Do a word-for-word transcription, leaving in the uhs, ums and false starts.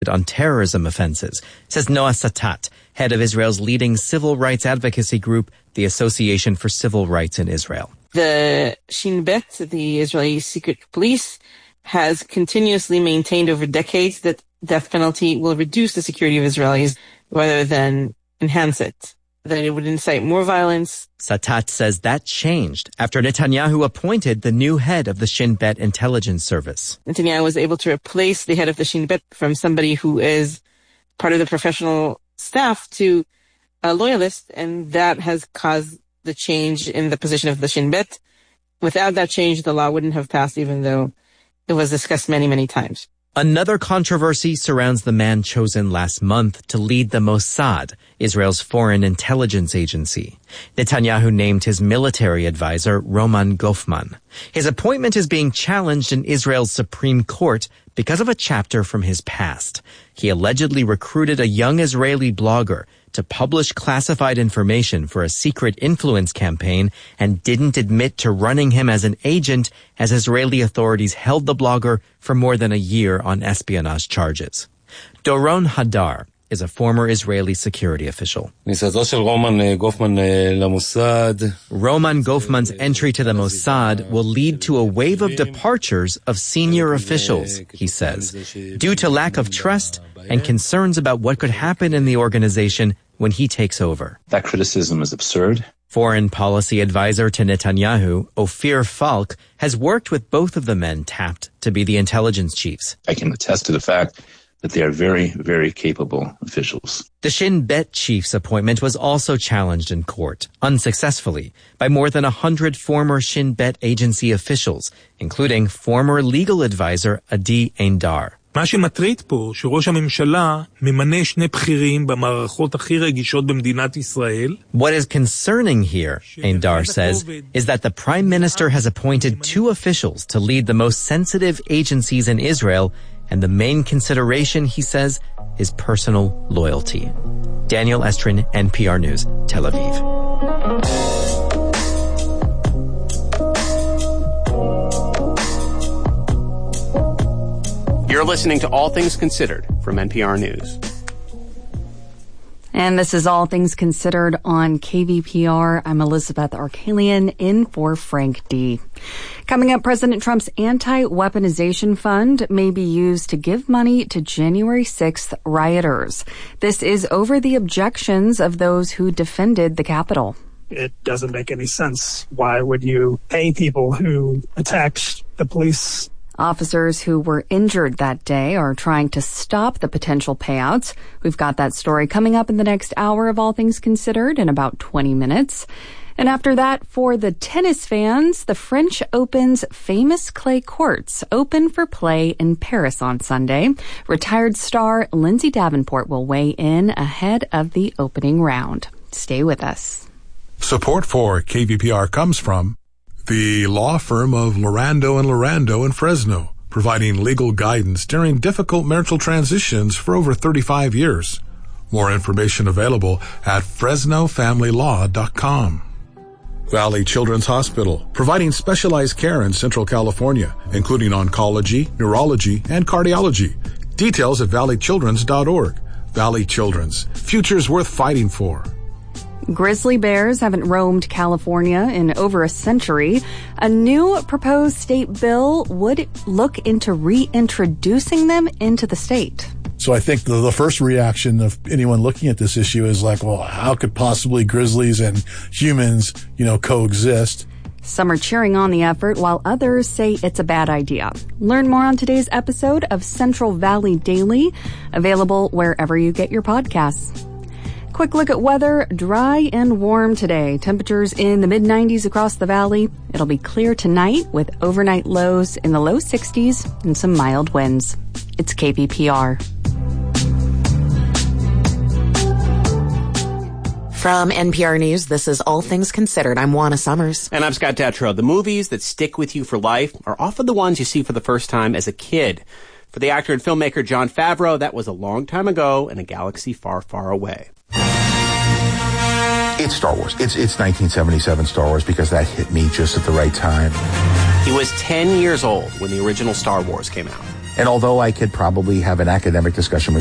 on terrorism offenses, says Noah Satat, head of Israel's leading civil rights advocacy group, the Association for Civil Rights in Israel. The Shin Bet, the Israeli secret police, has continuously maintained over decades that death penalty will reduce the security of Israelis rather than enhance it, that it would incite more violence. Satat says that changed after Netanyahu appointed the new head of the Shin Bet intelligence service. Netanyahu was able to replace the head of the Shin Bet from somebody who is part of the professional staff to a loyalist, and that has caused the change in the position of the Shin Bet. Without that change, the law wouldn't have passed, even though it was discussed many, many times. Another controversy surrounds the man chosen last month to lead the Mossad, Israel's foreign intelligence agency. Netanyahu named his military advisor Roman Gofman. His appointment is being challenged in Israel's Supreme Court because of a chapter from his past. He allegedly recruited a young Israeli blogger to publish classified information for a secret influence campaign and didn't admit to running him as an agent as Israeli authorities held the blogger for more than a year on espionage charges. Doron Hadar is a former Israeli security official. Roman Gofman's entry to the Mossad will lead to a wave of departures of senior officials, he says, due to lack of trust and concerns about what could happen in the organization when he takes over. That criticism is absurd. Foreign policy advisor to Netanyahu, Ophir Falk, has worked with both of the men tapped to be the intelligence chiefs. I can attest to the fact that they are very, very capable officials. The Shin Bet chief's appointment was also challenged in court, unsuccessfully, by more than a hundred former Shin Bet agency officials, including former legal advisor Adi Eindar. מה שמטריד פה, שראש הממשלה ממנה שני בכירים במערכות הכי רגישות במדינת ישראל. What is concerning here, Eindar says, is that the Prime Minister has appointed two officials to lead the most sensitive agencies in Israel, and the main consideration, he says, is personal loyalty. Daniel Estrin, N P R News, Tel Aviv. You're listening to All Things Considered from N P R News. And this is All Things Considered on K V P R. I'm Elizabeth Arkalian in for Frank D. Coming up, President Trump's anti-weaponization fund may be used to give money to January sixth rioters. This is over the objections of those who defended the Capitol. It doesn't make any sense. Why would you pay people who attacked the police? Officers who were injured that day are trying to stop the potential payouts. We've got that story coming up in the next hour of All Things Considered in about twenty minutes. And after that, for the tennis fans, the French Open's famous clay courts open for play in Paris on Sunday. Retired star Lindsay Davenport will weigh in ahead of the opening round. Stay with us. Support for K V P R comes from the law firm of Lorando and Lorando in Fresno, providing legal guidance during difficult marital transitions for over thirty-five years. More information available at fresno family law dot com. Valley Children's Hospital, providing specialized care in Central California, including oncology, neurology, and cardiology. Details at valley children's dot org. Valley Children's, futures worth fighting for. Grizzly bears haven't roamed California in over a century. A new proposed state bill would look into reintroducing them into the state. So I think the, the first reaction of anyone looking at this issue is like, well, how could possibly grizzlies and humans, you know, coexist? Some are cheering on the effort, while others say it's a bad idea. Learn more on today's episode of Central Valley Daily, available wherever you get your podcasts. Quick look at weather. Dry and warm today. Temperatures in the mid nineties across the valley. It'll be clear tonight with overnight lows in the low sixties and some mild winds. It's K V P R. From N P R News, this is All Things Considered. I'm Juana Summers. And I'm Scott Detrow. The movies that stick with you for life are often the ones you see for the first time as a kid. For the actor and filmmaker Jon Favreau, that was a long time ago in a galaxy far, far away. It's Star Wars. It's it's nineteen seventy-seven Star Wars because that hit me just at the right time. He was ten years old when the original Star Wars came out. And although I could probably have an academic discussion with